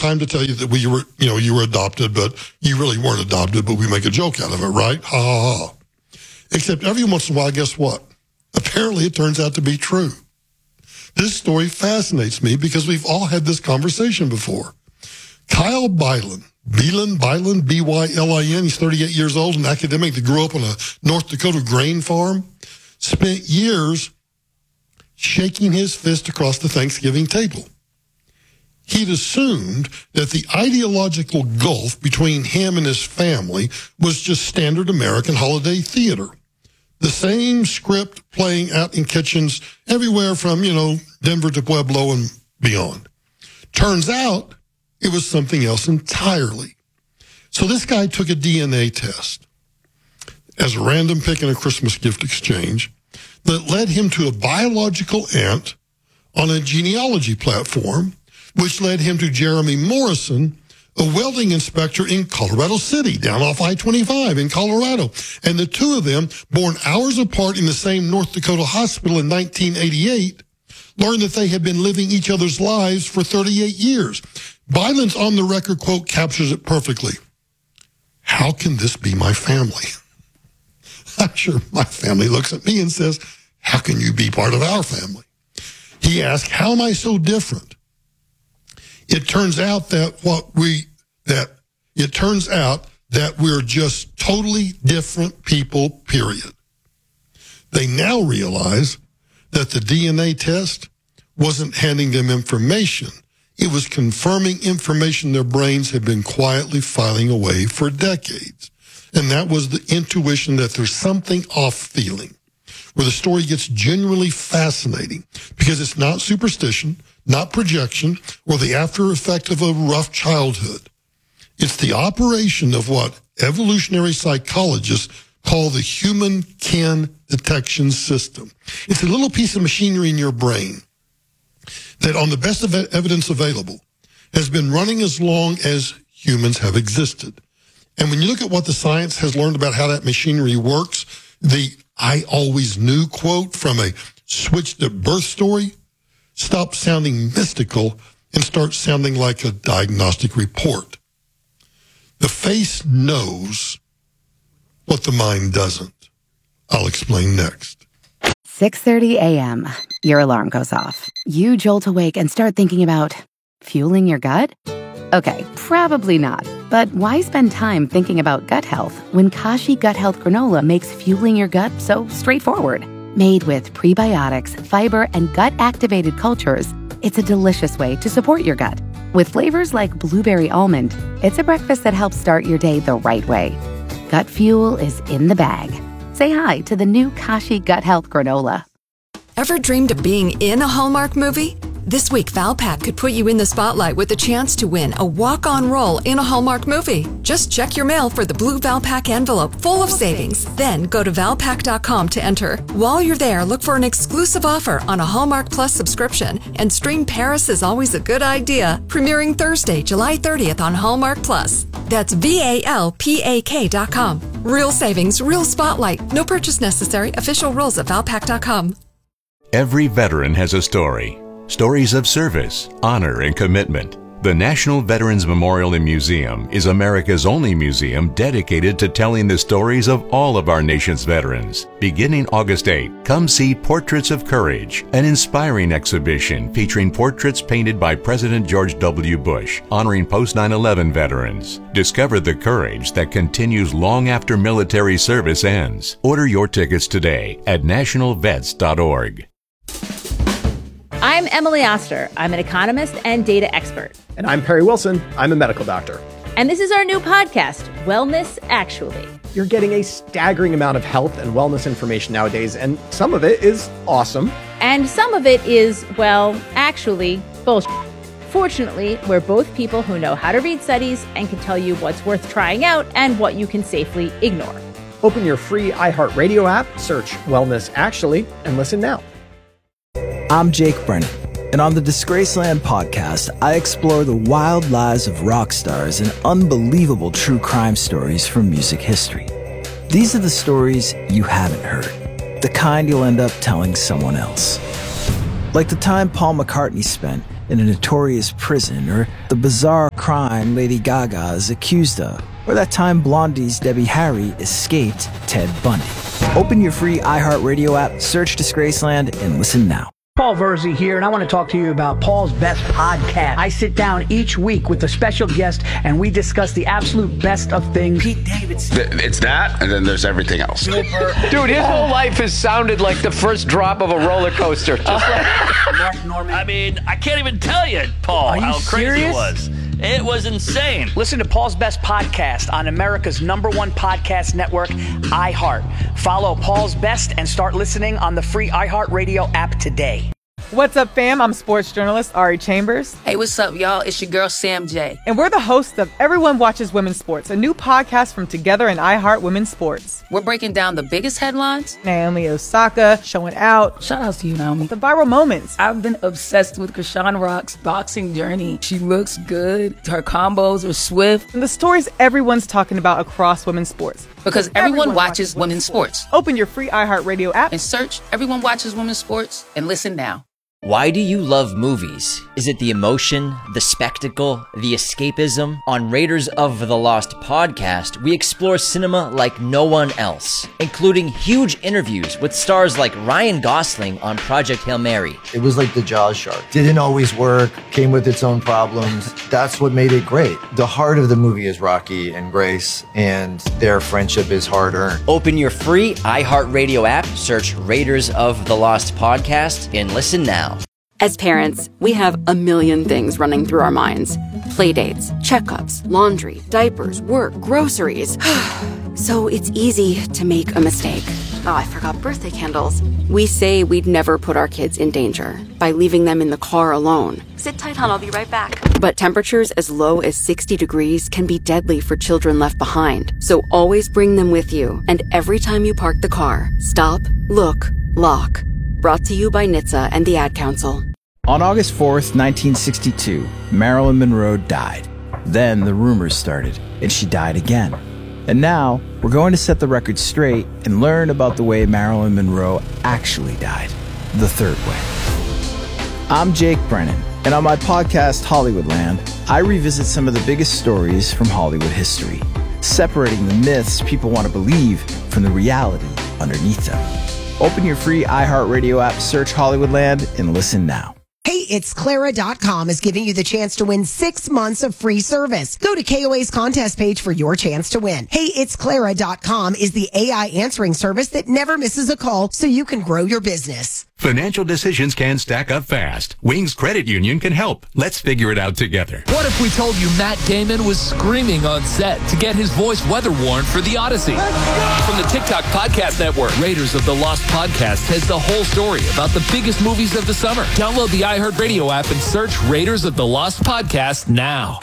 time to tell you that you were adopted, but you really weren't adopted, but we make a joke out of it, right? Ha, ha, ha. Except every once in a while, guess what? Apparently it turns out to be true. This story fascinates me because we've all had this conversation before. Kyle Bylin, B-Y-L-I-N, he's 38 years old, an academic that grew up on a North Dakota grain farm, spent years shaking his fist across the Thanksgiving table. He'd assumed that the ideological gulf between him and his family was just standard American holiday theater. The same script playing out in kitchens everywhere from, Denver to Pueblo and beyond. Turns out it was something else entirely. So this guy took a DNA test as a random pick in a Christmas gift exchange that led him to a biological aunt on a genealogy platform, which led him to Jeremy Morrison, a welding inspector in Colorado City, down off I-25 in Colorado. And the two of them, born hours apart in the same North Dakota hospital in 1988, learned that they had been living each other's lives for 38 years. Bylin's on the record quote captures it perfectly. How can this be my family? I'm sure my family looks at me and says, how can you be part of our family? He asked, how am I so different? It turns out that we're just totally different people, period. They now realize that the DNA test wasn't handing them information. It was confirming information their brains had been quietly filing away for decades. And that was the intuition that there's something off feeling, where the story gets genuinely fascinating because it's not superstition, not projection, or the after effect of a rough childhood. It's the operation of what evolutionary psychologists call the human kin detection system. It's a little piece of machinery in your brain that, on the best of evidence available, has been running as long as humans have existed. And when you look at what the science has learned about how that machinery works, the "I always knew" quote from a Switched at Birth story stops sounding mystical and starts sounding like a diagnostic report. The face knows what the mind doesn't. I'll explain next. 6:30 a.m. Your alarm goes off. You jolt awake and start thinking about fueling your gut? Okay, probably not. But why spend time thinking about gut health when Kashi Gut Health Granola makes fueling your gut so straightforward? Made with prebiotics, fiber, and gut-activated cultures, it's a delicious way to support your gut. With flavors like blueberry almond, it's a breakfast that helps start your day the right way. Gut fuel is in the bag. Say hi to the new Kashi Gut Health Granola. Ever dreamed of being in a Hallmark movie? This week, Valpak could put you in the spotlight with a chance to win a walk-on role in a Hallmark movie. Just check your mail for the blue Valpak envelope full of savings. Then go to Valpak.com to enter. While you're there, look for an exclusive offer on a Hallmark Plus subscription and stream Paris is Always a Good Idea, premiering Thursday, July 30th on Hallmark Plus. That's VALPAK.com. Real savings, real spotlight. No purchase necessary. Official rules at Valpak.com. Every veteran has a story. Stories of service, honor, and commitment. The National Veterans Memorial and Museum is America's only museum dedicated to telling the stories of all of our nation's veterans. Beginning August 8, come see Portraits of Courage, an inspiring exhibition featuring portraits painted by President George W. Bush, honoring post-9/11 veterans. Discover the courage that continues long after military service ends. Order your tickets today at nationalvets.org. I'm Emily Oster. I'm an economist and data expert. And I'm Perry Wilson. I'm a medical doctor. And this is our new podcast, Wellness Actually. You're getting a staggering amount of health and wellness information nowadays, and some of it is awesome. And some of it is, well, actually, bullshit. Fortunately, we're both people who know how to read studies and can tell you what's worth trying out and what you can safely ignore. Open your free iHeartRadio app, search Wellness Actually, and listen now. I'm Jake Brennan, and on the Disgraceland podcast, I explore the wild lives of rock stars and unbelievable true crime stories from music history. These are the stories you haven't heard, the kind you'll end up telling someone else. Like the time Paul McCartney spent in a notorious prison, or the bizarre crime Lady Gaga is accused of, or that time Blondie's Debbie Harry escaped Ted Bundy. Open your free iHeartRadio app, search Disgraceland, and listen now. Paul Verzi here, and I want to talk to you about Paul's Best Podcast. I sit down each week with a special guest, and we discuss the absolute best of things. Pete Davidson. It's that, and then there's everything else. Dude, his whole life has sounded like the first drop of a roller coaster. Just like Mark Norman. I mean, I can't even tell you, Paul, how crazy it was. It was insane. Listen to Paul's Best Podcast on America's #1 podcast network, iHeart. Follow Paul's Best and start listening on the free iHeartRadio app today. What's up, fam? I'm sports journalist Ari Chambers. Hey, what's up, y'all? It's your girl, Sam J. And we're the hosts of Everyone Watches Women's Sports, a new podcast from Together and iHeart Women's Sports. We're breaking down the biggest headlines. Naomi Osaka showing out. Shout out to you, Naomi. The viral moments. I've been obsessed with Krishan Rock's boxing journey. She looks good. Her combos are swift. And the stories everyone's talking about across women's sports. Because everyone watches women's sports. Open your free iHeartRadio app and search Everyone Watches Women's Sports and listen now. Why do you love movies? Is it the emotion, the spectacle, the escapism? On Raiders of the Lost podcast, we explore cinema like no one else, including huge interviews with stars like Ryan Gosling on Project Hail Mary. It was like the Jaws shark. Didn't always work, came with its own problems. That's what made it great. The heart of the movie is Rocky and Grace, and their friendship is hard-earned. Open your free iHeartRadio app, search Raiders of the Lost podcast, and listen now. As parents, we have a million things running through our minds. Playdates, checkups, laundry, diapers, work, groceries. So it's easy to make a mistake. Oh, I forgot birthday candles. We say we'd never put our kids in danger by leaving them in the car alone. Sit tight, hon, I'll be right back. But temperatures as low as 60 degrees can be deadly for children left behind. So always bring them with you. And every time you park the car, stop, look, lock. Brought to you by NHTSA and the Ad Council. On August 4th, 1962, Marilyn Monroe died. Then the rumors started, and she died again. And now, we're going to set the record straight and learn about the way Marilyn Monroe actually died. The third way. I'm Jake Brennan, and on my podcast, Hollywoodland, I revisit some of the biggest stories from Hollywood history, separating the myths people want to believe from the reality underneath them. Open your free iHeartRadio app, search Hollywoodland, and listen now. Hey, it's Clara.com is giving you the chance to win 6 months of free service. Go to KOA's contest page for your chance to win. Hey, it's Clara.com is the AI answering service that never misses a call so you can grow your business. Financial decisions can stack up fast. Wings Credit Union can help. Let's figure it out together. What if we told you Matt Damon was screaming on set to get his voice weather worn for The Odyssey? From the TikTok Podcast Network, Raiders of the Lost Podcast has the whole story about the biggest movies of the summer. Download the iHeartRadio app and search Raiders of the Lost Podcast now.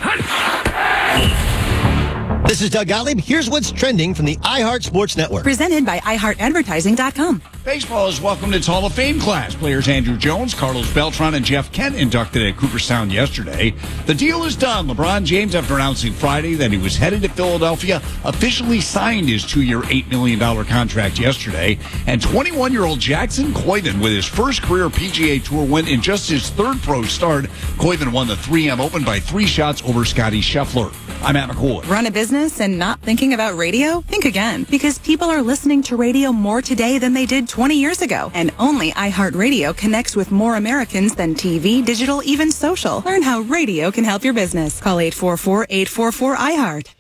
This is Doug Gottlieb. Here's what's trending from the iHeart Sports Network. Presented by iHeartAdvertising.com. Baseball has welcomed its Hall of Fame class. Players Andrew Jones, Carlos Beltran, and Jeff Kent inducted at Cooperstown yesterday. The deal is done. LeBron James, after announcing Friday that he was headed to Philadelphia, officially signed his 2-year, $8 million contract yesterday. And 21-year-old Jackson Koiven, with his first career PGA Tour win in just his third pro start, Koiven won the 3M Open by 3 shots over Scottie Scheffler. I'm Matt McCoy. Run a business and not thinking about radio? Think again, because people are listening to radio more today than they did 20 years ago. And only iHeartRadio connects with more Americans than TV, digital, even social. Learn how radio can help your business. Call 844-844-iHeart.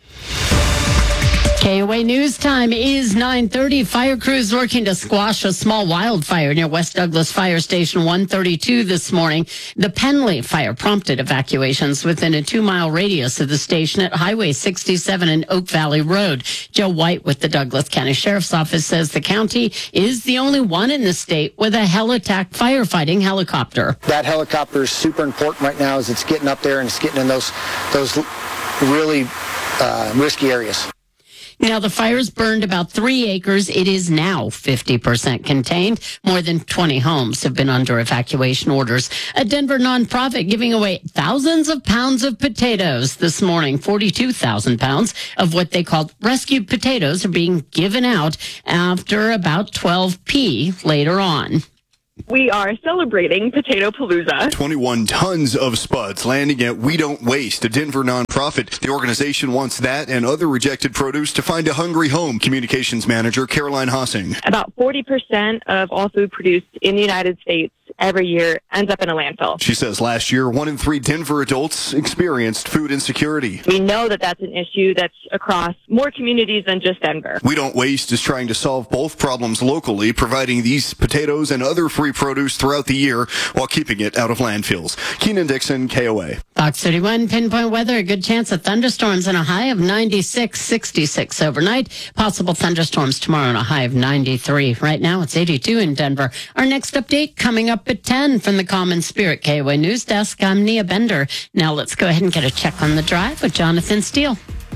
KOA News Time is 9:30. Fire crews working to squash a small wildfire near West Douglas Fire Station 132 this morning. The Penley fire prompted evacuations within a 2-mile radius of the station at Highway 67 and Oak Valley Road. Joe White with the Douglas County Sheriff's Office says the county is the only one in the state with a heli-attack firefighting helicopter. That helicopter is super important right now as it's getting up there and it's getting in those really risky areas. Now, the fire's burned about 3 acres. It is now 50% contained. More than 20 homes have been under evacuation orders. A Denver nonprofit giving away thousands of pounds of potatoes this morning. 42,000 pounds of what they called rescued potatoes are being given out after about 12 p.m. later on. We are celebrating Potato Palooza. 21 tons of spuds landing at We Don't Waste, a Denver nonprofit. The organization wants that and other rejected produce to find a hungry home. Communications manager Caroline Hossing. About 40% of all food produced in the United States every year ends up in a landfill. She says last year, 1 in 3 Denver adults experienced food insecurity. We know that that's an issue that's across more communities than just Denver. We Don't Waste is trying to solve both problems locally, providing these potatoes and other free produce throughout the year while keeping it out of landfills. Keenan Dixon, KOA. Fox 31 pinpoint weather, a good chance of thunderstorms and a high of 96, 66 overnight. Possible thunderstorms tomorrow and a high of 93. Right now it's 82 in Denver. Our next update coming up at 10 from the Common Spirit KOA News Desk. I'm Nia Bender. Now let's go ahead and get a check on the drive with Jonathan Steele.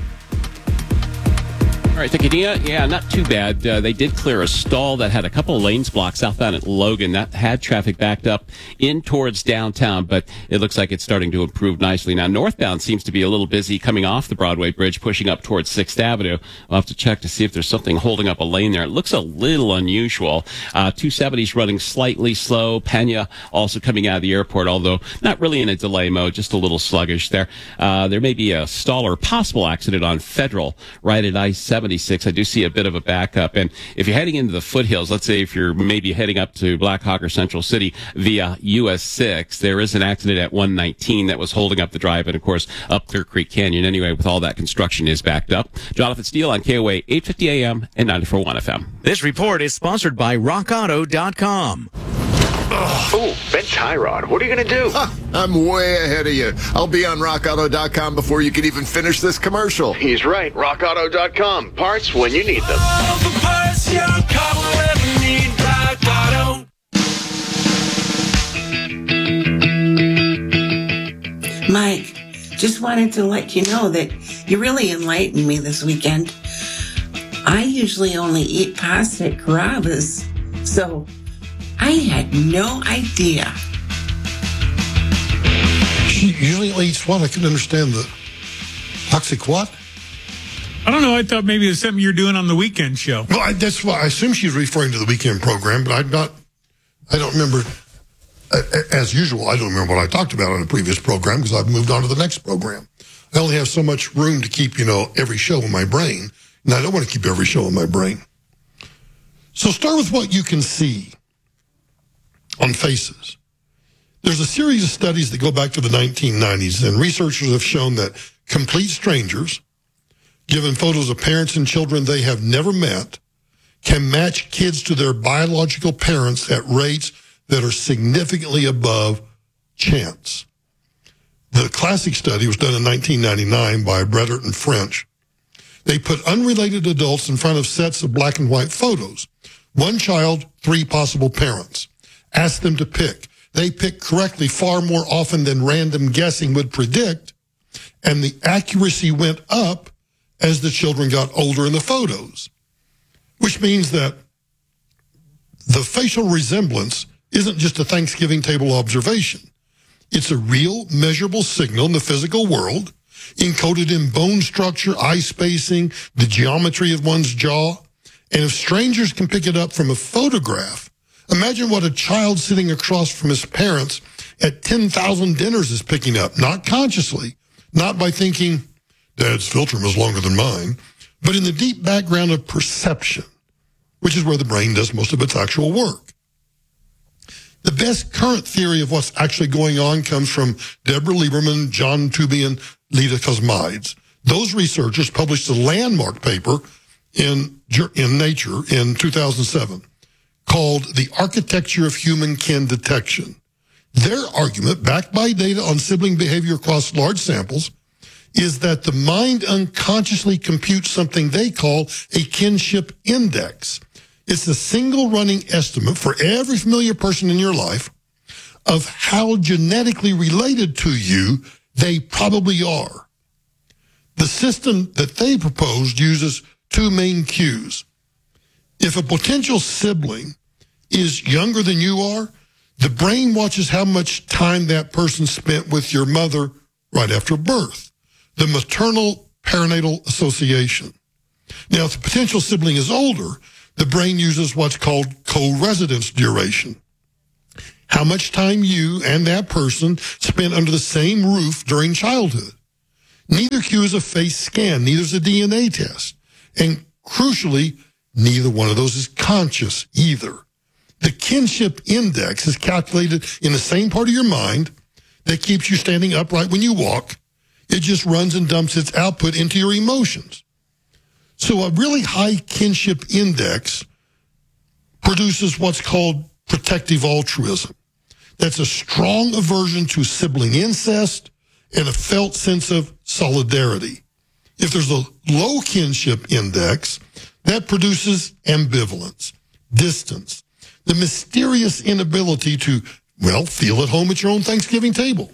All right, thank you, Nia. Yeah, not too bad. They did clear a stall that had a couple of lanes blocked southbound at Logan. That had traffic backed up in towards downtown, but it looks like it's starting to improve nicely. Now, northbound seems to be a little busy coming off the Broadway Bridge, pushing up towards 6th Avenue. I'll have to check to see if there's something holding up a lane there. It looks a little unusual. 270's running slightly slow. Pena also coming out of the airport, although not really in a delay mode, just a little sluggish there. There may be a stall or possible accident on Federal right at I-76. I do see a bit of a backup. And if you're heading into the foothills, let's say if you're maybe heading up to Black Hawk or Central City via US 6, there is an accident at 119 that was holding up the drive. And of course, up Clear Creek Canyon anyway, with all that construction is backed up. Jonathan Steele on KOA 850 AM and 94.1 FM. This report is sponsored by RockAuto.com. Oh, Ben Tyrod, what are you going to do? I'm way ahead of you. I'll be on RockAuto.com before you can even finish this commercial. He's right. RockAuto.com. Parts when you need them. All the parts your car will ever need. Rock Auto. Mike, just wanted to let you know that you really enlightened me this weekend. I usually only eat pasta at Carrabba's, so I had no idea. She usually eats what? I couldn't understand the toxic what? I don't know. I thought maybe it was something you're doing on the weekend show. Well, that's why I assume she's referring to the weekend program, but I don't remember. As usual, I don't remember what I talked about on a previous program because I've moved on to the next program. I only have so much room to keep, every show in my brain, and I don't want to keep every show in my brain. So start with what you can see on faces. There's a series of studies that go back to the 1990s, and researchers have shown that complete strangers, given photos of parents and children they have never met, can match kids to their biological parents at rates that are significantly above chance. The classic study was done in 1999 by Bredert and French. They put unrelated adults in front of sets of black and white photos. One child, 3 possible parents. Asked them to pick. They picked correctly far more often than random guessing would predict, and the accuracy went up as the children got older in the photos, which means that the facial resemblance isn't just a Thanksgiving table observation. It's a real, measurable signal in the physical world, encoded in bone structure, eye spacing, the geometry of one's jaw. And if strangers can pick it up from a photograph, imagine what a child sitting across from his parents at 10,000 dinners is picking up, not consciously, not by thinking, Dad's philtrum is longer than mine, but in the deep background of perception, which is where the brain does most of its actual work. The best current theory of what's actually going on comes from Deborah Lieberman, John Tooby, and Lita Kosmides. Those researchers published a landmark paper in Nature in 2007 called The Architecture of Human Kin Detection. Their argument, backed by data on sibling behavior across large samples, is that the mind unconsciously computes something they call a kinship index. It's a single running estimate for every familiar person in your life of how genetically related to you they probably are. The system that they proposed uses 2 main cues. If a potential sibling is younger than you are, the brain watches how much time that person spent with your mother right after birth, the maternal perinatal association. Now, if the potential sibling is older, the brain uses what's called co-residence duration. how much time you and that person spent under the same roof during childhood. Neither Q is a face scan, neither is a DNA test. And crucially, neither one of those is conscious either. The kinship index is calculated in the same part of your mind that keeps you standing upright when you walk. It just runs and dumps its output into your emotions. So a really high kinship index produces what's called protective altruism. That's a strong aversion to sibling incest and a felt sense of solidarity. If there's a low kinship index, that produces ambivalence, distance, the mysterious inability to, feel at home at your own Thanksgiving table.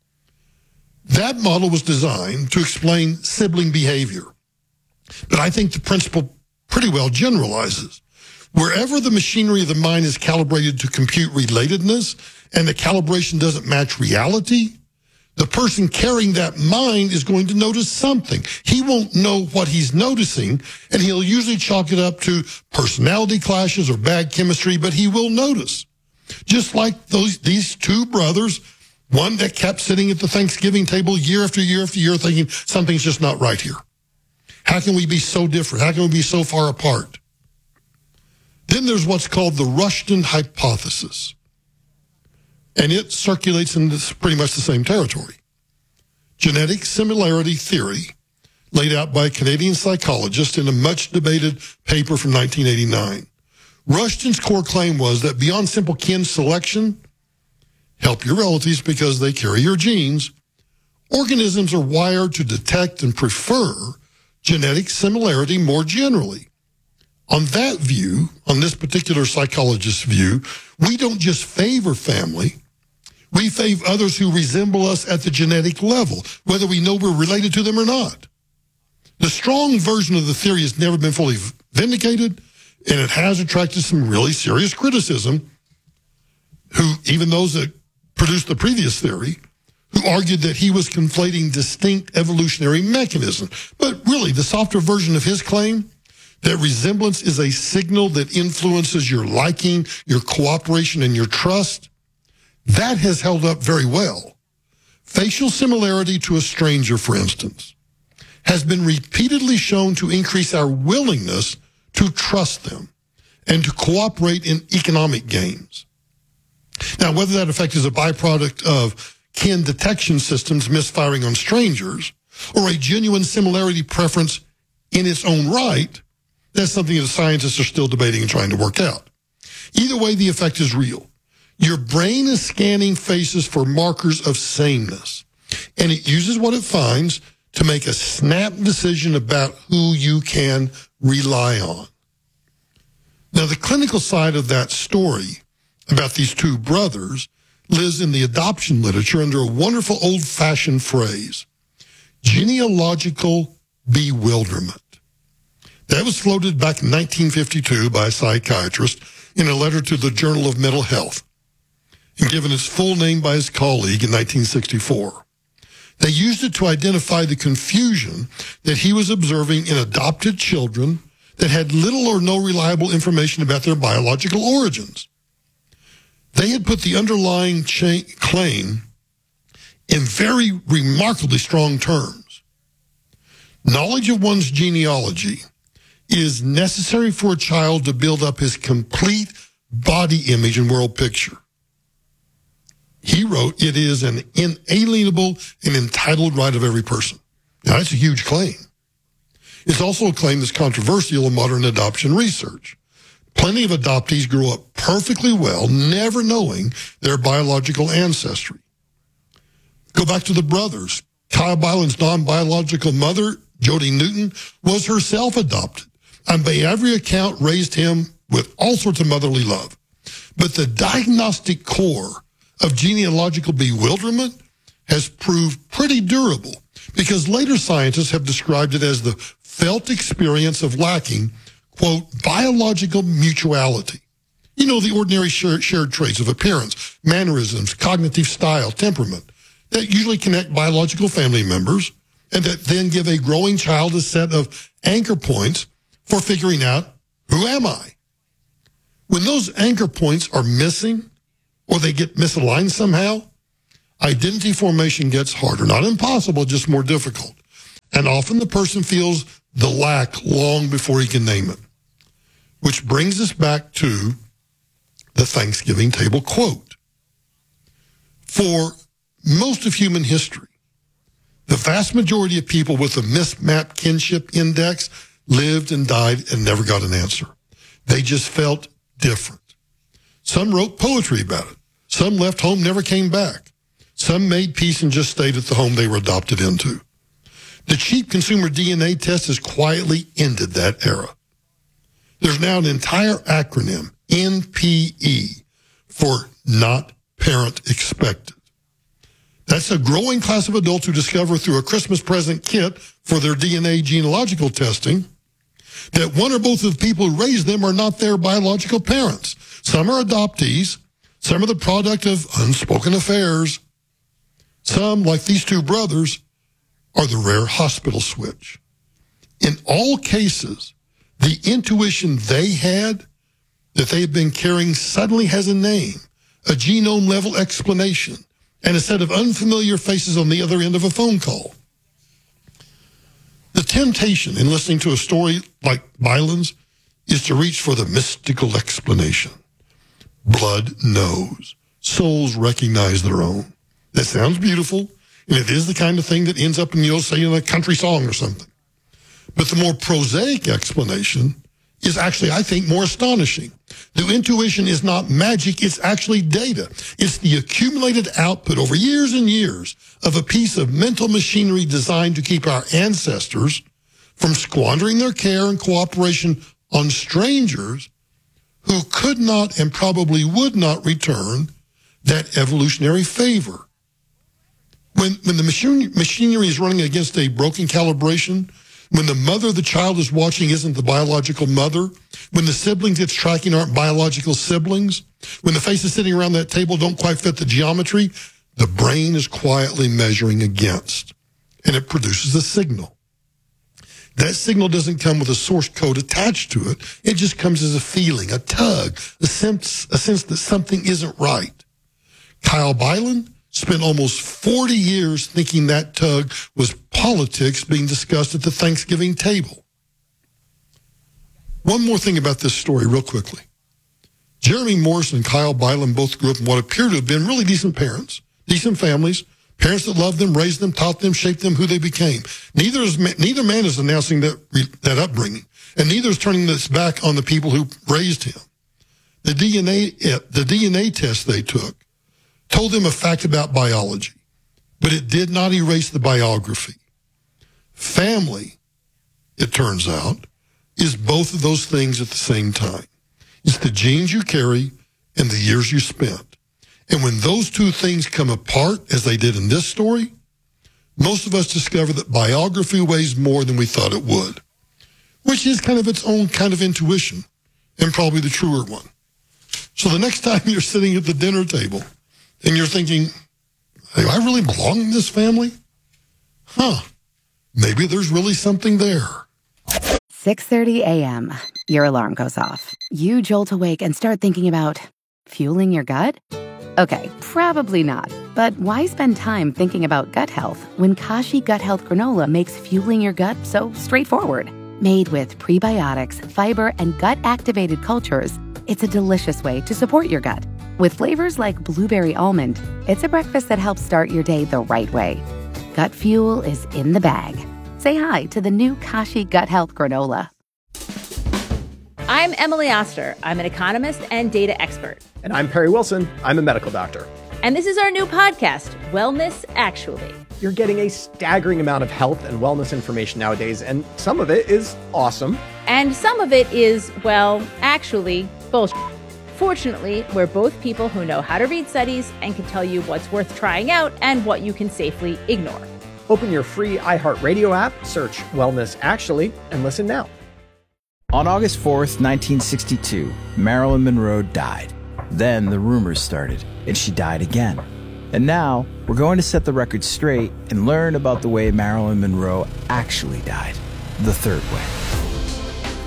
That model was designed to explain sibling behavior. But I think the principle pretty well generalizes. Wherever the machinery of the mind is calibrated to compute relatedness and the calibration doesn't match reality, the person carrying that mind is going to notice something. He won't know what he's noticing, and he'll usually chalk it up to personality clashes or bad chemistry, but he will notice. Just like these two brothers, one that kept sitting at the Thanksgiving table year after year after year thinking something's just not right here. How can we be so different? How can we be so far apart? Then there's what's called the Rushton hypothesis. And it circulates in pretty much the same territory. Genetic similarity theory, laid out by a Canadian psychologist in a much debated paper from 1989. Rushton's core claim was that beyond simple kin selection, help your relatives because they carry your genes, organisms are wired to detect and prefer genetic similarity more generally. On that view, on this particular psychologist's view, we don't just favor family, we favor others who resemble us at the genetic level, whether we know we're related to them or not. The strong version of the theory has never been fully vindicated, and it has attracted some really serious criticism, who, even those that produced the previous theory, who argued that he was conflating distinct evolutionary mechanisms. But really, the softer version of his claim, that resemblance is a signal that influences your liking, your cooperation, and your trust, that has held up very well. Facial similarity to a stranger, for instance, has been repeatedly shown to increase our willingness to trust them and to cooperate in economic games. Now, whether that effect is a byproduct of kin detection systems misfiring on strangers or a genuine similarity preference in its own right, that's something that scientists are still debating and trying to work out. Either way, the effect is real. Your brain is scanning faces for markers of sameness, and it uses what it finds to make a snap decision about who you can rely on. Now, the clinical side of that story about these two brothers lives in the adoption literature under a wonderful old-fashioned phrase, genealogical bewilderment. That was floated back in 1952 by a psychiatrist in a letter to the Journal of Mental Health and given its full name by his colleague in 1964. They used it to identify the confusion that he was observing in adopted children that had little or no reliable information about their biological origins. They had put the underlying claim in very remarkably strong terms. Knowledge of one's genealogy is necessary for a child to build up his complete body image and world picture. He wrote, it is an inalienable and entitled right of every person. Now, that's a huge claim. It's also a claim that's controversial in modern adoption research. Plenty of adoptees grow up perfectly well, never knowing their biological ancestry. Go back to the brothers. Kyle Byland's non-biological mother, Jody Newton, was herself adopted, and by every account raised him with all sorts of motherly love. But the diagnostic core of genealogical bewilderment has proved pretty durable because later scientists have described it as the felt experience of lacking, quote, biological mutuality. You know, the ordinary shared traits of appearance, mannerisms, cognitive style, temperament that usually connect biological family members and that then give a growing child a set of anchor points for figuring out, who am I? When those anchor points are missing or they get misaligned somehow, identity formation gets harder. Not impossible, just more difficult. And often the person feels the lack long before he can name it. Which brings us back to the Thanksgiving table quote. For most of human history, the vast majority of people with a mismapped kinship index lived and died and never got an answer. They just felt different. Some wrote poetry about it. Some left home, never came back. Some made peace and just stayed at the home they were adopted into. The cheap consumer DNA test has quietly ended that era. There's now an entire acronym, NPE, for Not Parent Expected. That's a growing class of adults who discover through a Christmas present kit for their DNA genealogical testing that one or both of the people who raised them are not their biological parents. Some are adoptees. Some are the product of unspoken affairs. Some, like these two brothers, are the rare hospital switch. In all cases, the intuition they had that they had been carrying suddenly has a name, a genome-level explanation, and a set of unfamiliar faces on the other end of a phone call. The temptation in listening to a story like Byland's is to reach for the mystical explanation. Blood knows. Souls recognize their own. That sounds beautiful, and it is the kind of thing that ends up in, say, in a country song or something. But the more prosaic explanation is actually, I think, more astonishing. The intuition is not magic, it's actually data. It's the accumulated output over years and years of a piece of mental machinery designed to keep our ancestors from squandering their care and cooperation on strangers who could not and probably would not return that evolutionary favor. When the machinery is running against a broken calibration, when the mother the child is watching isn't the biological mother, when the siblings it's tracking aren't biological siblings, when the faces sitting around that table don't quite fit the geometry, the brain is quietly measuring against, and it produces a signal. That signal doesn't come with a source code attached to it. It just comes as a feeling, a tug, a sense that something isn't right. Kyle Byland spent almost 40 years thinking that tug was politics being discussed at the Thanksgiving table. One more thing about this story real quickly. Jeremy Morrison and Kyle Byland both grew up in what appear to have been really decent parents, decent families, parents that loved them, raised them, taught them, shaped them who they became. Neither man is announcing that upbringing, and neither is turning this back on the people who raised him. The DNA test they took told them a fact about biology, but it did not erase the biography. Family, it turns out, is both of those things at the same time. It's the genes you carry and the years you spent. And when those two things come apart, as they did in this story, most of us discover that biography weighs more than we thought it would, which is kind of its own kind of intuition, and probably the truer one. So the next time you're sitting at the dinner table and you're thinking, do I really belong in this family? Maybe there's really something there. 6:30 a.m. Your alarm goes off. You jolt awake and start thinking about fueling your gut? Okay, probably not. But why spend time thinking about gut health when Kashi Gut Health Granola makes fueling your gut so straightforward? Made with prebiotics, fiber, and gut-activated cultures, it's a delicious way to support your gut. With flavors like blueberry almond, it's a breakfast that helps start your day the right way. Gut fuel is in the bag. Say hi to the new Kashi Gut Health Granola. I'm Emily Oster. I'm an economist and data expert. And I'm Perry Wilson. I'm a medical doctor. And this is our new podcast, Wellness Actually. You're getting a staggering amount of health and wellness information nowadays, and some of it is awesome. And some of it is, well, actually, bullshit. Fortunately, we're both people who know how to read studies and can tell you what's worth trying out and what you can safely ignore. Open your free iHeartRadio app, search Wellness Actually, and listen now. On August 4th, 1962, Marilyn Monroe died. Then the rumors started, and she died again. And now, we're going to set the record straight and learn about the way Marilyn Monroe actually died. The third way.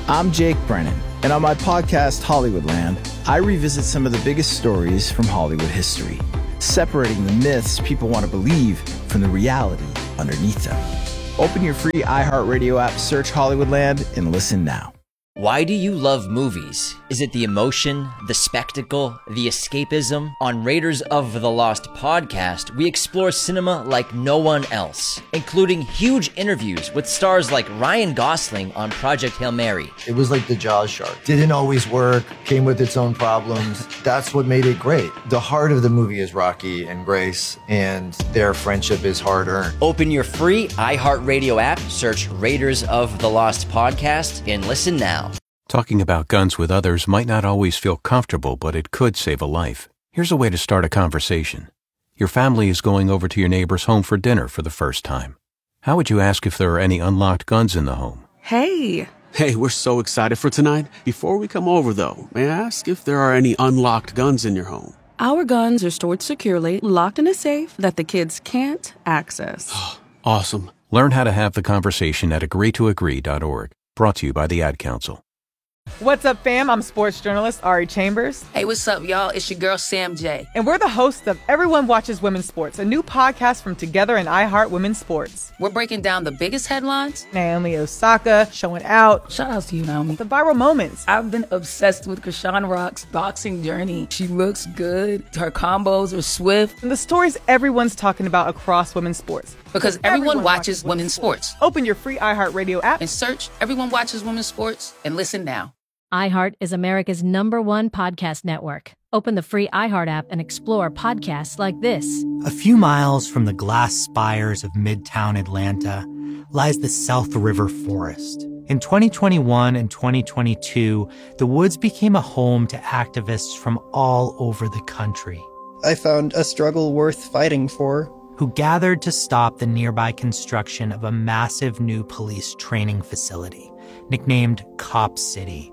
I'm Jake Brennan, and on my podcast, Hollywoodland, I revisit some of the biggest stories from Hollywood history, separating the myths people want to believe from the reality underneath them. Open your free iHeartRadio app, search Hollywoodland, and listen now. Why do you love movies? Is it the emotion, the spectacle, the escapism? On Raiders of the Lost podcast, we explore cinema like no one else, including huge interviews with stars like Ryan Gosling on Project Hail Mary. It was like the Jaws shark. Didn't always work, came with its own problems. That's what made it great. The heart of the movie is Rocky and Grace, and their friendship is hard-earned. Open your free iHeartRadio app, search Raiders of the Lost podcast, and listen now. Talking about guns with others might not always feel comfortable, but it could save a life. Here's a way to start a conversation. Your family is going over to your neighbor's home for dinner for the first time. How would you ask if there are any unlocked guns in the home? Hey, we're so excited for tonight. Before we come over, though, may I ask if there are any unlocked guns in your home? Our guns are stored securely, locked in a safe that the kids can't access. Awesome. Learn how to have the conversation at agreetoagree.org. Brought to you by the Ad Council. What's up, fam? I'm sports journalist Ari Chambers. Hey, what's up, y'all? It's your girl, Sam J. And we're the hosts of Everyone Watches Women's Sports, a new podcast from Together and iHeart Women's Sports. We're breaking down the biggest headlines. Naomi Osaka showing out. Shout out to you, Naomi. The viral moments. I've been obsessed with Krishan Rock's boxing journey. She looks good. Her combos are swift. And the stories everyone's talking about across women's sports. Because everyone watches women's sports. Open your free iHeartRadio app and search Everyone Watches Women's Sports and listen now. iHeart is America's #1 podcast network. Open the free iHeart app and explore podcasts like this. A few miles from the glass spires of Midtown Atlanta lies the South River Forest. In 2021 and 2022, the woods became a home to activists from all over the country. I found a struggle worth fighting for. Who gathered to stop the nearby construction of a massive new police training facility, nicknamed Cop City.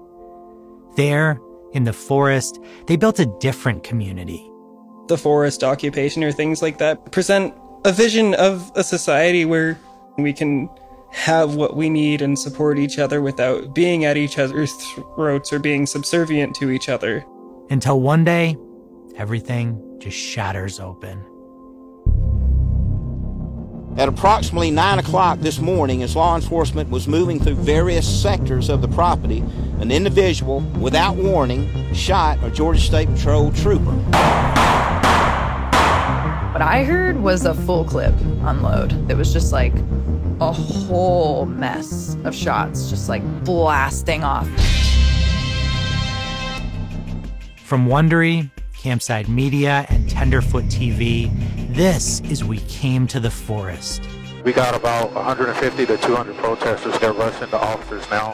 There, in the forest, they built a different community. The forest occupation or things like that present a vision of a society where we can have what we need and support each other without being at each other's throats or being subservient to each other. Until one day, everything just shatters open. At approximately 9 o'clock this morning, as law enforcement was moving through various sectors of the property, an individual, without warning, shot a Georgia State Patrol trooper. What I heard was a full clip unload. It was just like a whole mess of shots, just like blasting off. From Wondery, Campside Media, and Tenderfoot TV, this is We Came to the Forest. We got about 150 to 200 protesters that rush into officers now.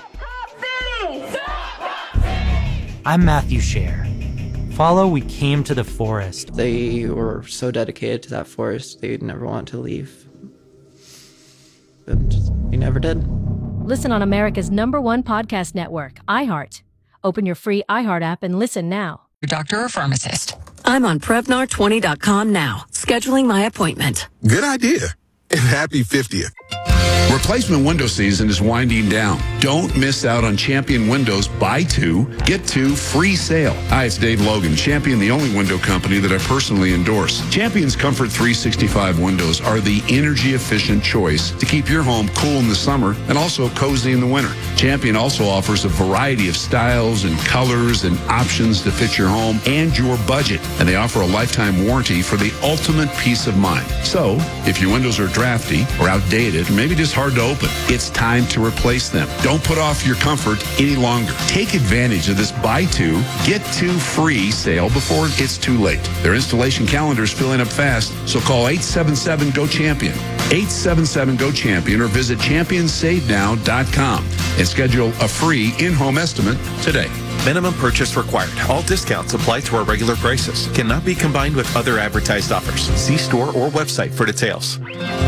I'm Matthew Scher. Follow We Came to the Forest. They were so dedicated to that forest, they'd never want to leave. And we never did. Listen on America's #1 podcast network, iHeart. Open your free iHeart app and listen now. Your doctor or pharmacist. I'm on Prevnar20.com now, scheduling my appointment. Good idea. And happy 50th. Replacement window season is winding down. Don't miss out on Champion Windows Buy 2, Get 2 free sale. Hi, it's Dave Logan. Champion, the only window company that I personally endorse. Champion's Comfort 365 windows are the energy-efficient choice to keep your home cool in the summer and also cozy in the winter. Champion also offers a variety of styles and colors and options to fit your home and your budget. And they offer a lifetime warranty for the ultimate peace of mind. So, if your windows are drafty or outdated, or maybe just hard to open, it's time to replace them. Don't put off your comfort any longer. Take advantage of this buy 2, get 2 free sale before it's too late. Their installation calendar is filling up fast, so call 877-GO-CHAMPION. 877-GO-CHAMPION or visit championsavenow.com and schedule a free in-home estimate today. Minimum purchase required. All discounts apply to our regular prices. Cannot be combined with other advertised offers. See store or website for details.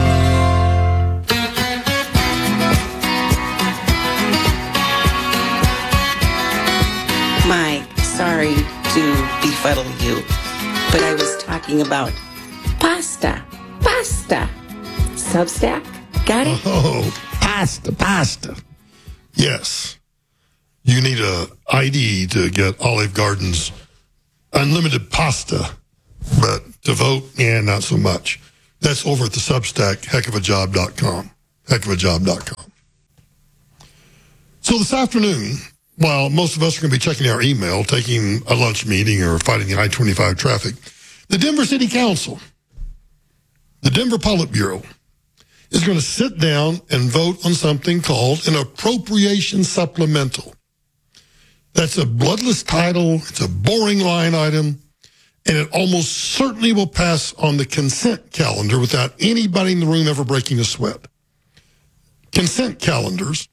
Mike, sorry to befuddle you, but I was talking about pasta. Substack, got it? Oh, pasta. Yes. you need a ID to get Olive Garden's unlimited pasta, but to vote, not so much. That's over at the Substack, heckofajob.com. Heckofajob.com. So this afternoon, while most of us are going to be checking our email, taking a lunch meeting, or fighting the I-25 traffic, the Denver City Council, the Denver Politburo, is going to sit down and vote on something called an appropriation supplemental. That's a bloodless title. It's a boring line item. And it almost certainly will pass on the consent calendar without anybody in the room ever breaking a sweat. Consent calendars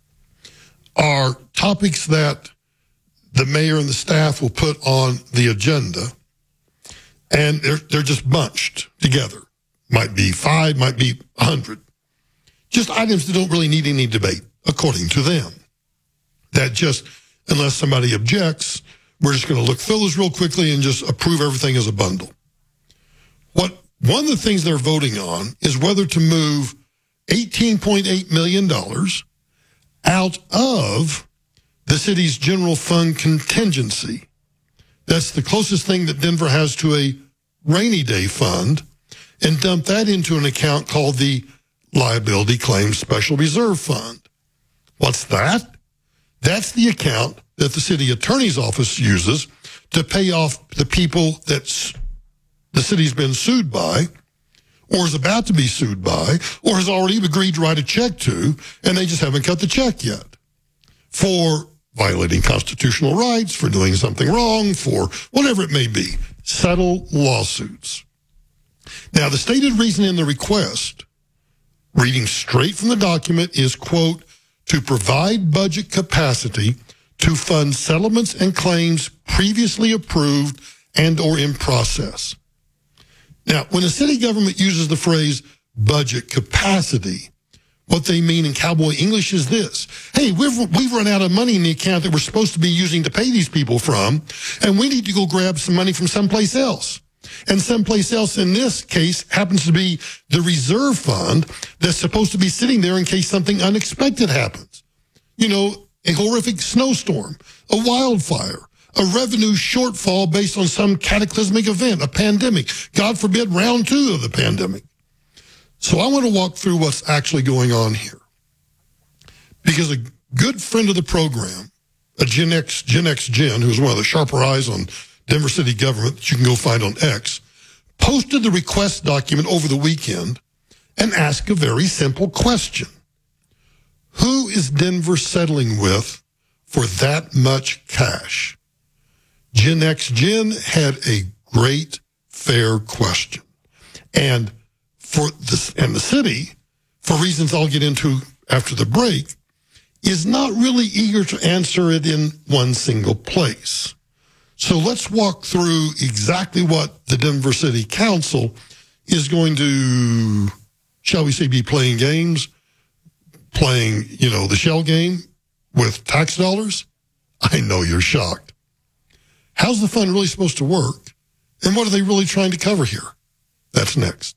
are topics that the mayor and the staff will put on the agenda, and they're just bunched together. Might be 5, might be 100. Just items that don't really need any debate, according to them. That just, unless somebody objects, we're just going to look through those real quickly and just approve everything as a bundle. One of the things they're voting on is whether to move $18.8 million out of the city's general fund contingency. That's the closest thing that Denver has to a rainy day fund, and dump that into an account called the Liability Claims Special Reserve Fund. What's that? That's the account that the city attorney's office uses to pay off the people that the city's been sued by, or is about to be sued by, or has already agreed to write a check to, and they just haven't cut the check yet. For violating constitutional rights, for doing something wrong, for whatever it may be. Settle lawsuits. Now, the stated reason in the request, reading straight from the document, is, quote, to provide budget capacity to fund settlements and claims previously approved and or in process. Now, when the city government uses the phrase budget capacity, what they mean in cowboy English is this. Hey, we've run out of money in the account that we're supposed to be using to pay these people from, and we need to go grab some money from someplace else. And someplace else in this case happens to be the reserve fund that's supposed to be sitting there in case something unexpected happens. You know, a horrific snowstorm, a wildfire, a revenue shortfall based on some cataclysmic event, a pandemic, God forbid, round 2 of the pandemic. So I want to walk through what's actually going on here. Because a good friend of the program, a Gen X Gen, who's one of the sharper eyes on Denver city government that you can go find on X, posted the request document over the weekend and asked a very simple question. Who is Denver settling with for that much cash? Gen X Gen had a great, fair question. And the city, for reasons I'll get into after the break, is not really eager to answer it in one single place. So let's walk through exactly what the Denver City Council is going to, shall we say, be playing games, playing, the shell game with tax dollars. I know you're shocked. How's the fund really supposed to work? And what are they really trying to cover here? That's next.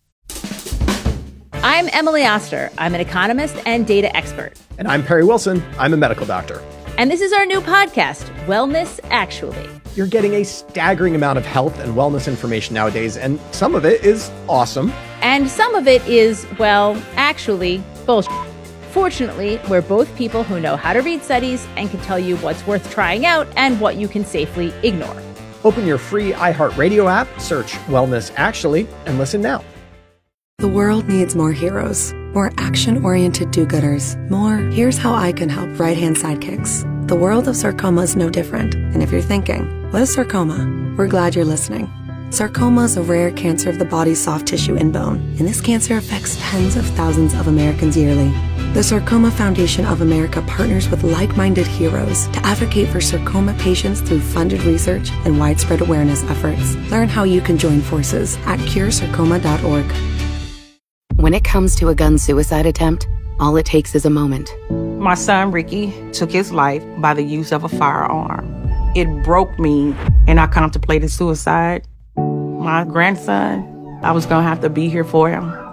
I'm Emily Oster. I'm an economist and data expert. And I'm Perry Wilson. I'm a medical doctor. And this is our new podcast, Wellness Actually. You're getting a staggering amount of health and wellness information nowadays, and some of it is awesome. And some of it is, well, actually, bullshit. Fortunately, we're both people who know how to read studies and can tell you what's worth trying out and what you can safely ignore. Open your free iHeartRadio app, search Wellness Actually, and listen now. The world needs more heroes, more action-oriented do-gooders, more here's how I can help right-hand sidekicks. The world of sarcoma is no different. And if you're thinking, what is sarcoma? We're glad you're listening. Sarcoma is a rare cancer of the body's soft tissue and bone, and this cancer affects tens of thousands of Americans yearly. The Sarcoma Foundation of America partners with like-minded heroes to advocate for sarcoma patients through funded research and widespread awareness efforts. Learn how you can join forces at curesarcoma.org. When it comes to a gun suicide attempt, all it takes is a moment. My son, Ricky, took his life by the use of a firearm. It broke me, and I contemplated suicide. My grandson, I was going to have to be here for him.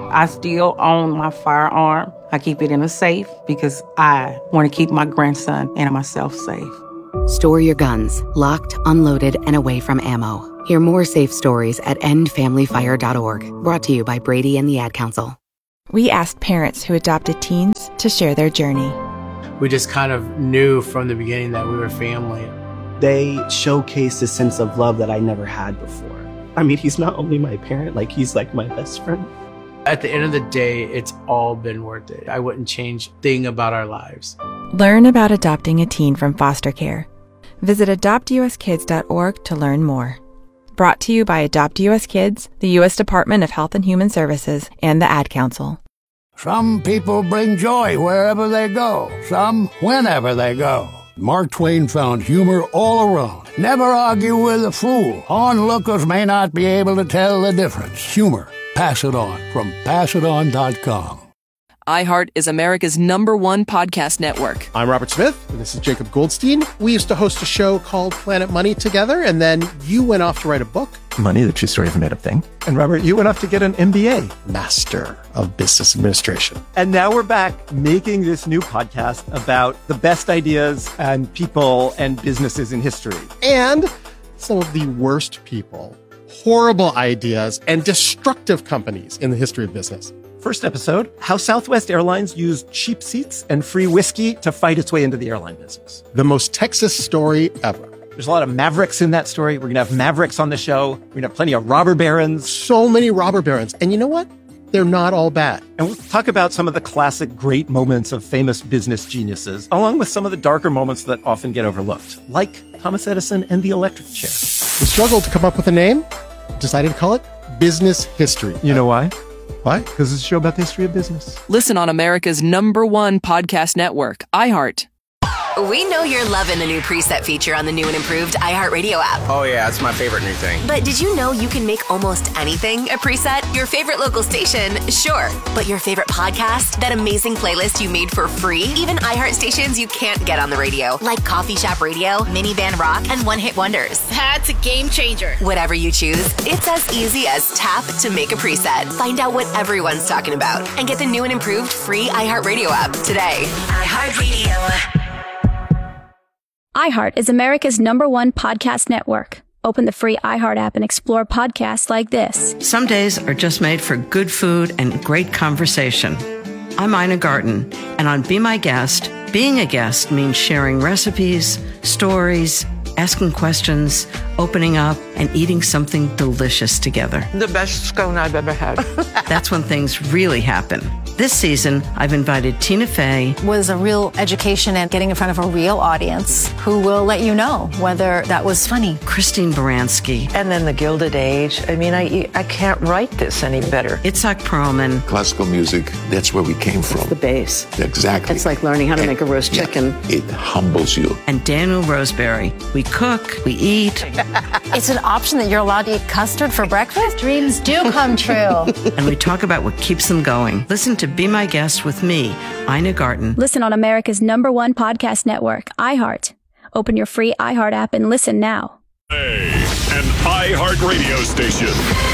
I still own my firearm. I keep it in a safe because I want to keep my grandson and myself safe. Store your guns, locked, unloaded, and away from ammo. Hear more safe stories at endfamilyfire.org. Brought to you by Brady and the Ad Council. We asked parents who adopted teens to share their journey. We just kind of knew from the beginning that we were family. They showcased a sense of love that I never had before. I mean, he's not only my parent, like he's like my best friend. At the end of the day, it's all been worth it. I wouldn't change a thing about our lives. Learn about adopting a teen from foster care. Visit adoptuskids.org to learn more. Brought to you by Adopt US Kids, the U.S. Department of Health and Human Services, and the Ad Council. Some people bring joy wherever they go, some whenever they go. Mark Twain found humor all around. Never argue with a fool. Onlookers may not be able to tell the difference. Humor. Pass It On from PassItOn.com. iHeart is America's #1 podcast network. I'm Robert Smith, and this is Jacob Goldstein. We used to host a show called Planet Money together, and then you went off to write a book. Money, the true story of a made-up thing. And Robert, you went off to get an MBA, Master of Business Administration. And now we're back making this new podcast about the best ideas and people and businesses in history. And some of the worst people, horrible ideas, and destructive companies in the history of business. First episode, how Southwest Airlines used cheap seats and free whiskey to fight its way into the airline business. The most Texas story ever. There's a lot of mavericks in that story. We're going to have mavericks on the show. We're going to have plenty of robber barons. So many robber barons. And you know what? They're not all bad. And we'll talk about some of the classic great moments of famous business geniuses, along with some of the darker moments that often get overlooked, like Thomas Edison and the electric chair. We struggled to come up with a name. Decided to call it Business History. You know why? Why? Because it's a show about the history of business. Listen on America's #1 podcast network, iHeart. We know you're loving the new preset feature on the new and improved iHeartRadio app. Oh yeah, it's my favorite new thing. But did you know you can make almost anything a preset? Your favorite local station, sure. But your favorite podcast? That amazing playlist you made for free? Even iHeart stations you can't get on the radio, like Coffee Shop Radio, Minivan Rock, and One Hit Wonders. That's a game changer. Whatever you choose, it's as easy as tap to make a preset. Find out what everyone's talking about and get the new and improved free iHeartRadio app today. iHeartRadio. iHeart is America's #1 podcast network. Open the free iHeart app and explore podcasts like this. Some days are just made for good food and great conversation. I'm Ina Garten, and on Be My Guest, being a guest means sharing recipes, stories, asking questions, opening up, and eating something delicious together. The best scone I've ever had. That's when things really happen. This season, I've invited Tina Fey. Was a real education and getting in front of a real audience who will let you know whether that was funny. Christine Baranski. And then the Gilded Age. I mean, I can't write this any better. Itzhak Perlman. Classical music, that's where we came from. It's the base. Exactly. It's like learning how to make a roast chicken. It humbles you. And Daniel Roseberry. We cook, we eat. It's an option that you're allowed to eat custard for breakfast? Dreams do come true. And we talk about what keeps them going. Listen to Be My Guest with me, Ina Garten. Listen on America's #1 podcast network, iHeart. Open your free iHeart app and listen now. An iHeart radio station.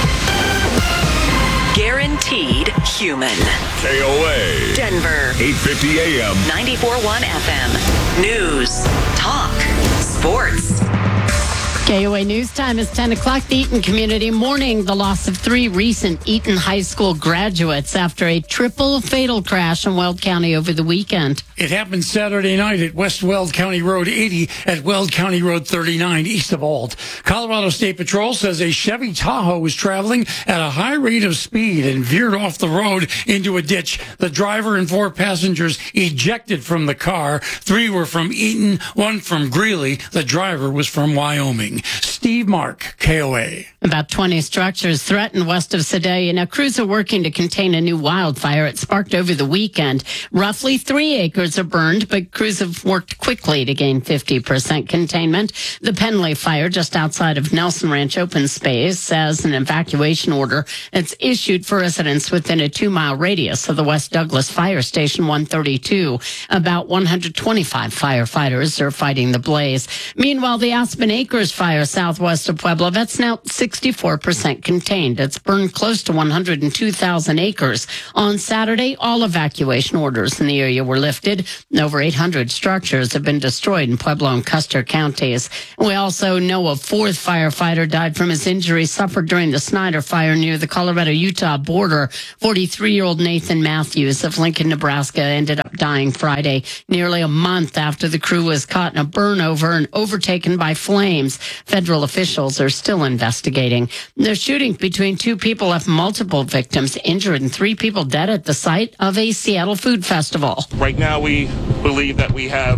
Guaranteed human. KOA. Denver. 850 AM. 94.1 FM. News. Talk. Sports. KOA News Time is 10 o'clock. The Eaton community mourning the loss of 3 recent Eaton High School graduates after a triple fatal crash in Weld County over the weekend. It happened Saturday night at West Weld County Road 80 at Weld County Road 39 east of Auld. Colorado State Patrol says a Chevy Tahoe was traveling at a high rate of speed and veered off the road into a ditch. The driver and 4 passengers ejected from the car. 3 were from Eaton, 1 from Greeley. The driver was from Wyoming. Steve Mark, KOA. About 20 structures threatened west of Sedalia. Now, crews are working to contain a new wildfire. It sparked over the weekend. Roughly 3 acres are burned, but crews have worked quickly to gain 50% containment. The Penley fire just outside of Nelson Ranch open space has an evacuation order that's issued for residents within a 2-mile radius of the West Douglas Fire Station 132. About 125 firefighters are fighting the blaze. Meanwhile, the Aspen Acres fire fire southwest of Pueblo. That's now 64% contained. It's burned close to 102,000 acres. On Saturday, all evacuation orders in the area were lifted. Over 800 structures have been destroyed in Pueblo and Custer counties. We also know a fourth firefighter died from his injuries suffered during the Snyder fire near the Colorado-Utah border. 43-year-old Nathan Matthews of Lincoln, Nebraska, ended up dying Friday, nearly a month after the crew was caught in a burnover and overtaken by flames. Federal officials are still investigating. The shooting between two people left multiple victims injured and 3 people dead at the site of a Seattle food festival. Right now, we believe that we have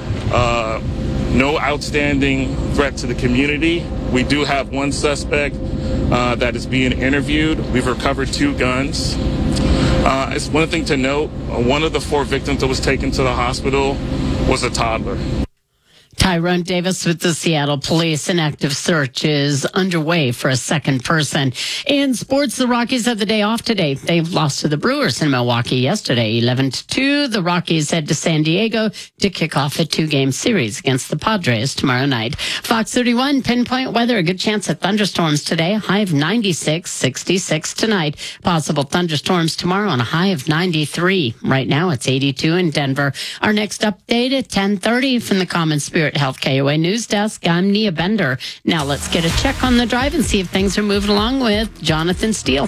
no outstanding threat to the community. We do have one suspect that is being interviewed. We've recovered 2 guns. It's one thing to note, one of the 4 victims that was taken to the hospital was a toddler. Tyrone Davis with the Seattle Police. An active search is underway for a second person. In sports, the Rockies had the day off today. They lost to the Brewers in Milwaukee yesterday, 11-2. The Rockies head to San Diego to kick off a 2-game series against the Padres tomorrow night. Fox 31, pinpoint weather. A good chance of thunderstorms today. High of 96, 66 tonight. Possible thunderstorms tomorrow on a high of 93. Right now, it's 82 in Denver. Our next update at 10:30 from the Common Spirit Health KOA News Desk. I'm Nia Bender. Now let's get a check on the drive and see if things are moving along with Jonathan Steele.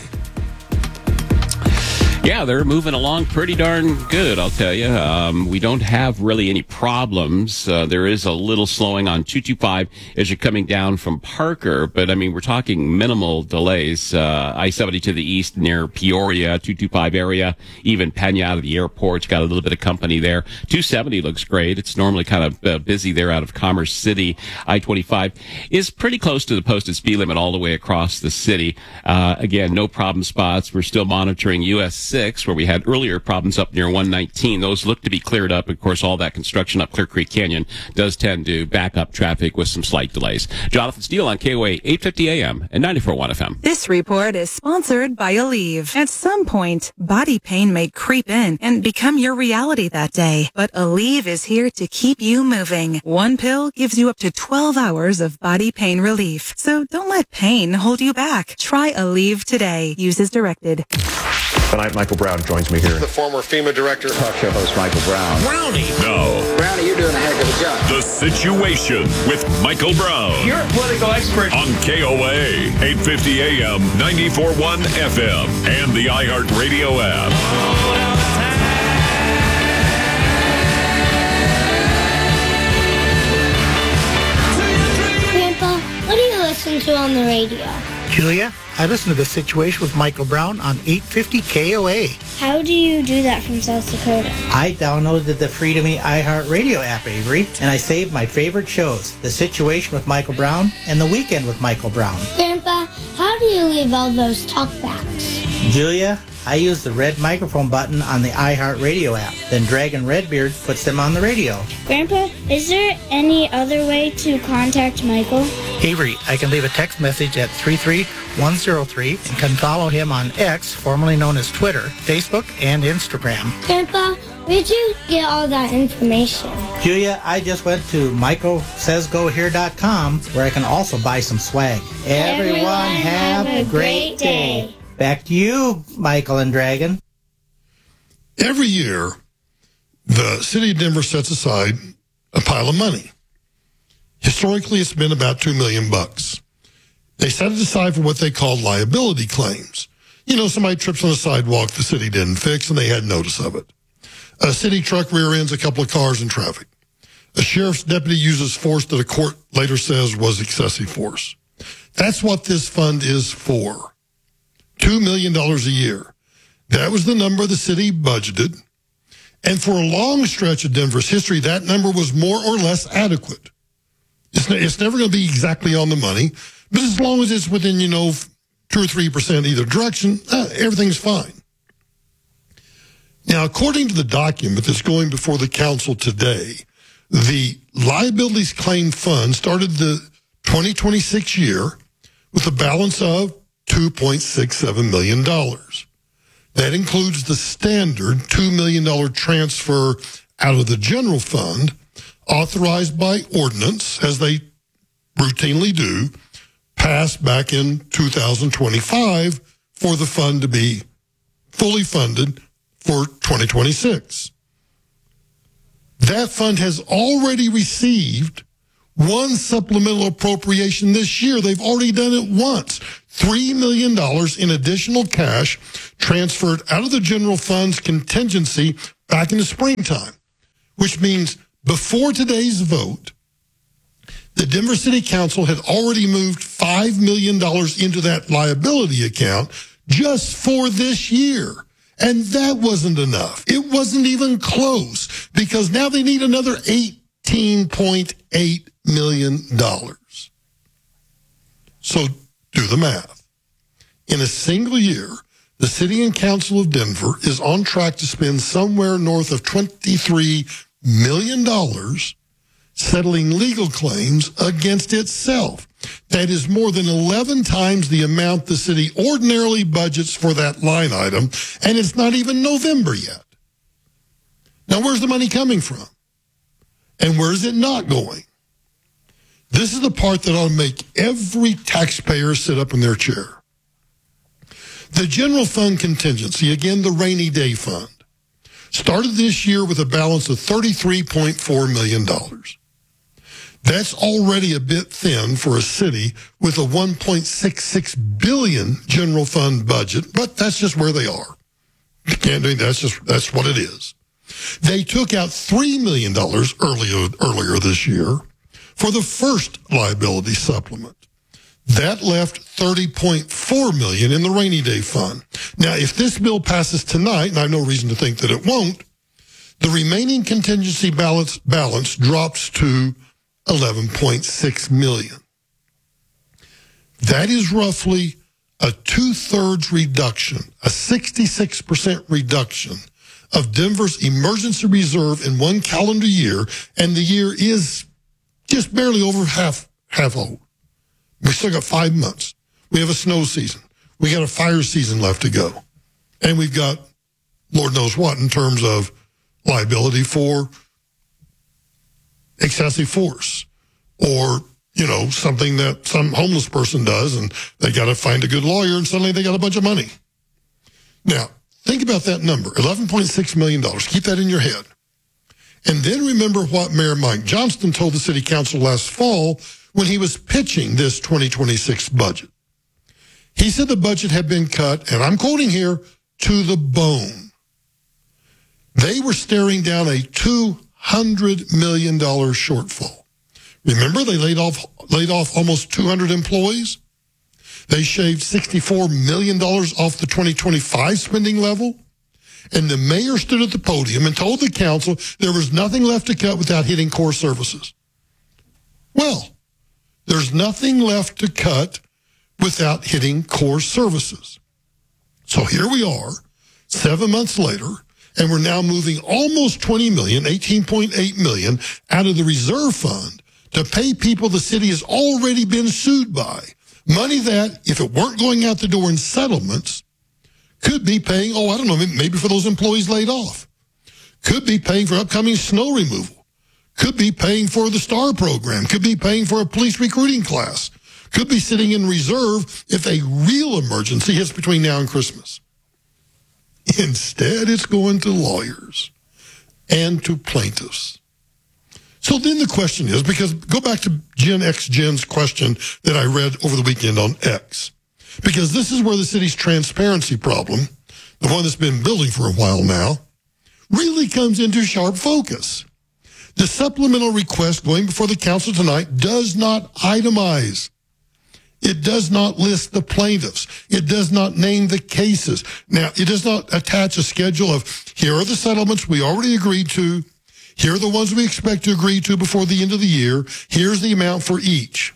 Yeah, they're moving along pretty darn good, I'll tell you. We don't have really any problems. There is a little slowing on 225 as you're coming down from Parker, but I mean, we're talking minimal delays. I-70 to the east near Peoria, 225 area, even Pena out of the airport's got a little bit of company there. 270 looks great. It's normally kind of busy there out of Commerce City. I-25 is pretty close to the posted speed limit all the way across the city. Again, no problem spots. We're still monitoring US 6, where we had earlier problems up near 119. Those look to be cleared up. Of course, all that construction up Clear Creek Canyon does tend to back up traffic with some slight delays. Jonathan Steele on KOA 850 AM and 94.1 FM. This report is sponsored by Aleve. At some point, body pain may creep in and become your reality that day. But Aleve is here to keep you moving. One pill gives you up to 12 hours of body pain relief. So don't let pain hold you back. Try Aleve today. Use as directed. Tonight, Michael Brown joins me here. The former FEMA director. Talk show host Michael Brown. Brownie. No. Brownie, you're doing a heck of a job. The Situation with Michael Brown. You're a political expert. On KOA, 850 AM, 94.1 FM, and the iHeartRadio app. Grandpa, what do you listen to on the radio? Julia, I listen to The Situation with Michael Brown on 850 KOA. How do you do that from South Dakota? I downloaded the free to me iHeartRadio app, Avery, and I saved my favorite shows, The Situation with Michael Brown and The Weekend with Michael Brown. Grandpa, how do you leave all those talkbacks? Julia, I use the red microphone button on the iHeartRadio app. Then Dragon Redbeard puts them on the radio. Grandpa, is there any other way to contact Michael? Avery, I can leave a text message at 33103 and can follow him on X, formerly known as Twitter, Facebook, and Instagram. Grandpa, where'd you get all that information? Julia, I just went to michaelsaysgohere.com where I can also buy some swag. Everyone have a great day. Back to you, Michael and Dragon. Every year, the city of Denver sets aside a pile of money. Historically, it's been about $2 million. They set it aside for what they call liability claims. You know, somebody trips on a sidewalk the city didn't fix and they had notice of it. A city truck rear ends a couple of cars in traffic. A sheriff's deputy uses force that a court later says was excessive force. That's what this fund is for. $2 million a year. That was the number the city budgeted. And for a long stretch of Denver's history, that number was more or less adequate. It's never going to be exactly on the money, but as long as it's within, 2 or 3% either direction, everything's fine. Now, according to the document that's going before the council today, the liabilities claim fund started the 2026 year with a balance of $2.67 million. That includes the standard $2 million transfer out of the general fund authorized by ordinance as they routinely do, passed back in 2025 for the fund to be fully funded for 2026. That fund has already received one supplemental appropriation this year. They've already done it once. $3 million in additional cash transferred out of the general fund's contingency back in the springtime, which means before today's vote, the Denver City Council had already moved $5 million into that liability account just for this year. And that wasn't enough. It wasn't even close, because now they need another $18.8 million. So do the math. In a single year, the City and Council of Denver is on track to spend somewhere north of $23 million settling legal claims against itself. That is more than 11 times the amount the city ordinarily budgets for that line item, and it's not even November yet. Now, where's the money coming from? And where is it not going? This is the part that ought to make every taxpayer sit up in their chair. The general fund contingency, again, the rainy day fund, started this year with a balance of $33.4 million. That's already a bit thin for a city with a $1.66 billion general fund budget, but that's just where they are. Can't do that. That's what it is. They took out $3 million earlier this year for the first liability supplement. That left $30.4 million in the rainy day fund. Now, if this bill passes tonight, and I have no reason to think that it won't, the remaining contingency balance drops to $11.6 million. That is roughly a 2/3 reduction, a 66% reduction of Denver's emergency reserve in one calendar year, and the year is just barely over half old. We still got 5 months. We have a snow season. We got a fire season left to go. And we've got Lord knows what in terms of liability for excessive force, or, something that some homeless person does, and they got to find a good lawyer, and suddenly they got a bunch of money. Now, think about that number, $11.6 million. Keep that in your head. And then remember what Mayor Mike Johnston told the City Council last fall when he was pitching this 2026 budget. He said the budget had been cut, and I'm quoting here, to the bone. They were staring down a $200 million shortfall. Remember, they laid off almost 200 employees. They shaved $64 million off the 2025 spending level. And the mayor stood at the podium and told the council there was nothing left to cut without hitting core services. Well, there's nothing left to cut without hitting core services. So here we are, 7 months later, and we're now moving almost $20 million, $18.8 million, out of the reserve fund to pay people the city has already been sued by. Money that, if it weren't going out the door in settlements, could be paying, maybe for those employees laid off. Could be paying for upcoming snow removal. Could be paying for the STAR program. Could be paying for a police recruiting class. Could be sitting in reserve if a real emergency hits between now and Christmas. Instead, it's going to lawyers and to plaintiffs. So then the question is, because go back to Gen X Jen's question that I read over the weekend on X, because this is where the city's transparency problem, the one that's been building for a while now, really comes into sharp focus. The supplemental request going before the council tonight does not itemize. It does not list the plaintiffs. It does not name the cases. Now, it does not attach a schedule of, here are the settlements we already agreed to. Here are the ones we expect to agree to before the end of the year. Here's the amount for each.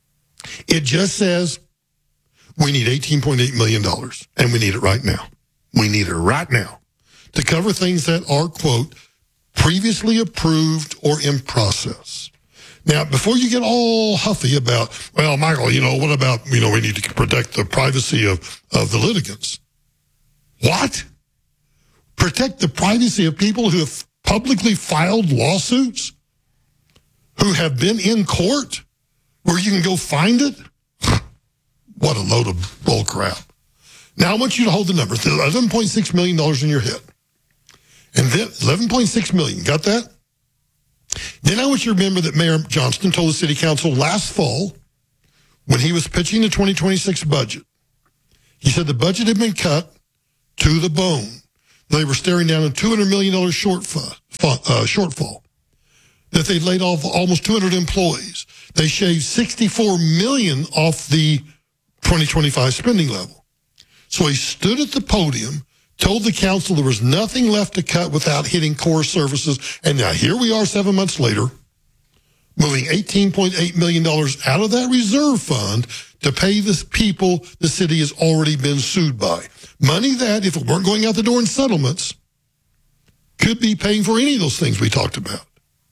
It just says, we need $18.8 million, and we need it right now. We need it right now to cover things that are, quote, previously approved or in process. Now, before you get all huffy about, well, Michael, what about, we need to protect the privacy of the litigants. What? Protect the privacy of people who have publicly filed lawsuits, who have been in court, where you can go find it? What a load of bull crap. Now I want you to hold the number. $11.6 million in your head. And then $11.6 million. Got that? Then I want you to remember that Mayor Johnston told the city council last fall when he was pitching the 2026 budget. He said the budget had been cut to the bone. They were staring down a $200 million shortfall. That they laid off almost 200 employees. They shaved $64 million off the 2025 spending level. So he stood at the podium, told the council there was nothing left to cut without hitting core services. And now here we are 7 months later, moving $18.8 million out of that reserve fund to pay the people the city has already been sued by. Money that, if it weren't going out the door in settlements, could be paying for any of those things we talked about.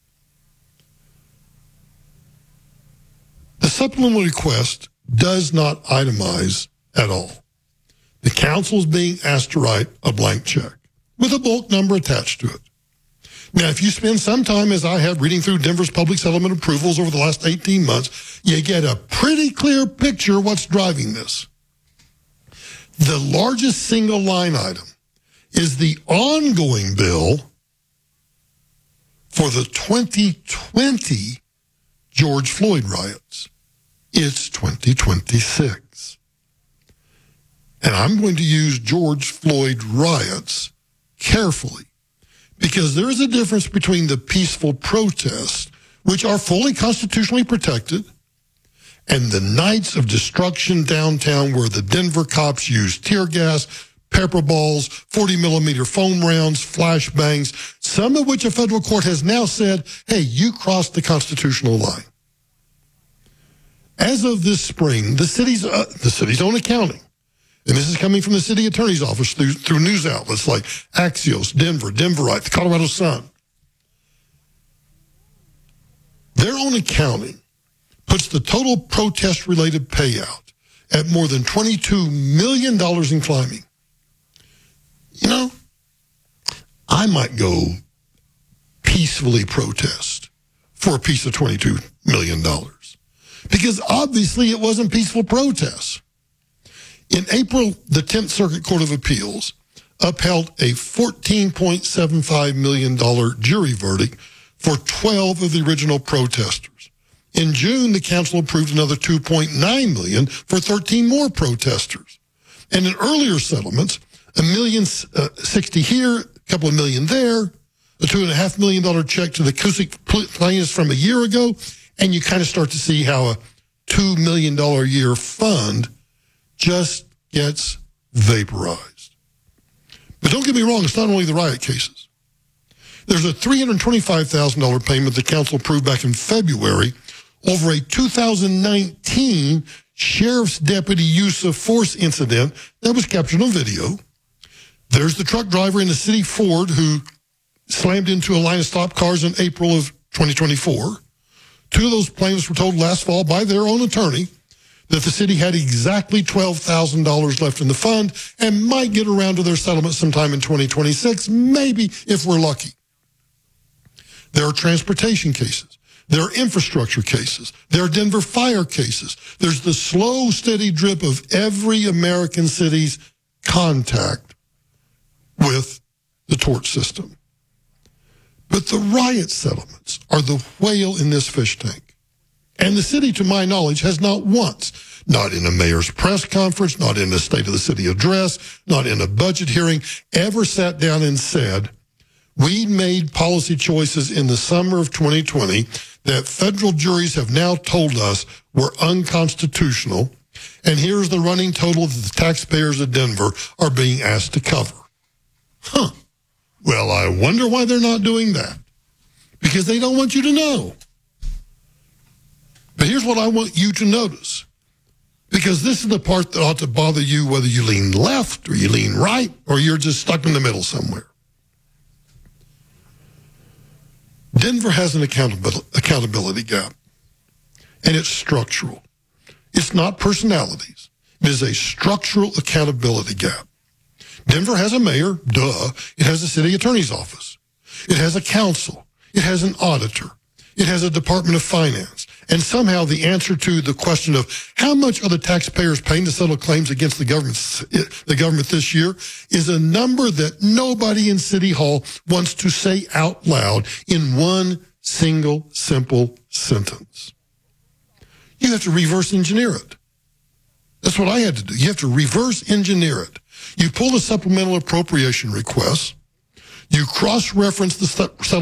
The supplemental request does not itemize at all. The council is being asked to write a blank check with a bulk number attached to it. Now, if you spend some time, as I have, reading through Denver's public settlement approvals over the last 18 months, you get a pretty clear picture of what's driving this. The largest single line item is the ongoing bill for the 2020 George Floyd riots. It's 2026. And I'm going to use George Floyd riots carefully because there is a difference between the peaceful protests, which are fully constitutionally protected, and the nights of destruction downtown where the Denver cops used tear gas, pepper balls, 40-millimeter foam rounds, flashbangs, some of which a federal court has now said, hey, you crossed the constitutional line. As of this spring, the city's own accounting, and this is coming from the city attorney's office through news outlets like Axios, Denver, Denverite, the Colorado Sun. Their own accounting puts the total protest-related payout at more than $22 million in climbing. You know, I might go peacefully protest for a piece of $22 million because obviously it wasn't peaceful protests. In April, the 10th Circuit Court of Appeals upheld a $14.75 million jury verdict for 12 of the original protesters. In June, the council approved another $2.9 million for 13 more protesters. And in earlier settlements, $1,060,000 here, a couple of million there, a $2.5 million check to the Cusick plaintiffs from a year ago, and you kind of start to see how a $2 million a year fund just gets vaporized. But don't get me wrong, it's not only the riot cases. There's a $325,000 payment the council approved back in February over a 2019 sheriff's deputy use of force incident that was captured on video. There's the truck driver in the city Ford who slammed into a line of stopped cars in April of 2024. Two of those plaintiffs were told last fall by their own attorney that the city had exactly $12,000 left in the fund and might get around to their settlement sometime in 2026, maybe if we're lucky. There are transportation cases. There are infrastructure cases. There are Denver fire cases. There's the slow, steady drip of every American city's contact with the tort system. But the riot settlements are the whale in this fish tank. And the city, to my knowledge, has not once, not in a mayor's press conference, not in a State of the City address, not in a budget hearing, ever sat down and said, we made policy choices in the summer of 2020 that federal juries have now told us were unconstitutional, and here's the running total that the taxpayers of Denver are being asked to cover. Well, I wonder why they're not doing that. Because they don't want you to know. But here's what I want you to notice. Because this is the part that ought to bother you whether you lean left or you lean right or you're just stuck in the middle somewhere. Denver has an accountability gap, and it's structural. It's not personalities. It is a structural accountability gap. Denver has a mayor, duh. It has a city attorney's office. It has a council. It has an auditor. It has a Department of Finance. And somehow the answer to the question of how much are the taxpayers paying to settle claims against the government this year is a number that nobody in City Hall wants to say out loud in one single, simple sentence. You have to reverse engineer it. That's what I had to do. You have to reverse engineer it. You pull the supplemental appropriation request. You cross-reference the